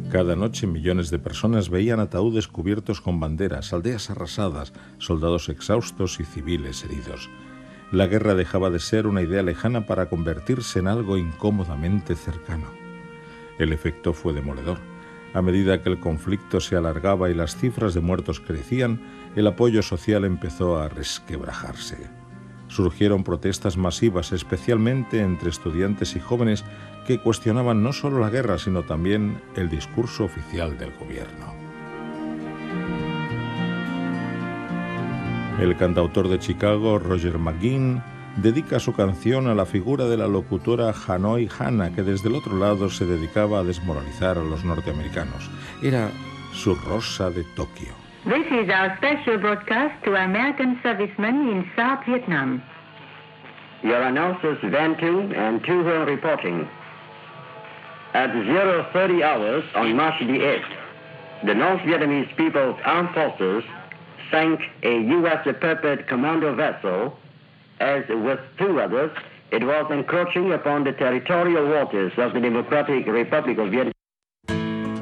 Cada noche millones de personas veían ataúdes cubiertos con banderas, aldeas arrasadas, soldados exhaustos y civiles heridos. La guerra dejaba de ser una idea lejana para convertirse en algo incómodamente cercano. El efecto fue demoledor. A medida que el conflicto se alargaba y las cifras de muertos crecían, el apoyo social empezó a resquebrajarse. Surgieron protestas masivas, especialmente entre estudiantes y jóvenes que cuestionaban no solo la guerra, sino también el discurso oficial del gobierno. El cantautor de Chicago, Roger McGuinn, dedica su canción a la figura de la locutora Hanoi Hannah, que desde el otro lado se dedicaba a desmoralizar a los norteamericanos. Era su Rosa de Tokio. This is our special broadcast to American servicemen in South Vietnam. Your announcers Van Tu and Tu Ho reporting. At 0:30 hours on March the 8th, the North Vietnamese People's Armed Forces sank a U.S. purpose commando vessel as with two others, it was encroaching upon the territorial waters of the Democratic Republic of Vietnam.